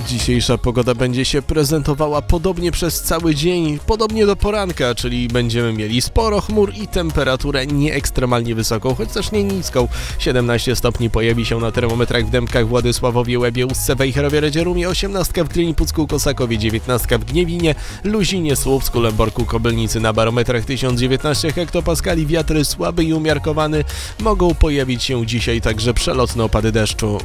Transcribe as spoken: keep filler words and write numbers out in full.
Dzisiejsza pogoda będzie się prezentowała podobnie przez cały dzień, podobnie do poranka, czyli będziemy mieli sporo chmur i temperaturę nie ekstremalnie wysoką, choć też nie niską. siedemnaście stopni pojawi się na termometrach w Dębkach, Władysławowie, Łebie, Ustce, Wejherowie, Redzierumie, osiemnastka w Gdyni, Pucku, Kosakowie, dziewiętnastka w Gniewinie, Luzinie, Słupsku, Lęborku, Kobylnicy. Na barometrach tysiąc dziewiętnaście hektopaskali, wiatry słaby i umiarkowany. Mogą pojawić się dzisiaj także przelotne opady deszczu.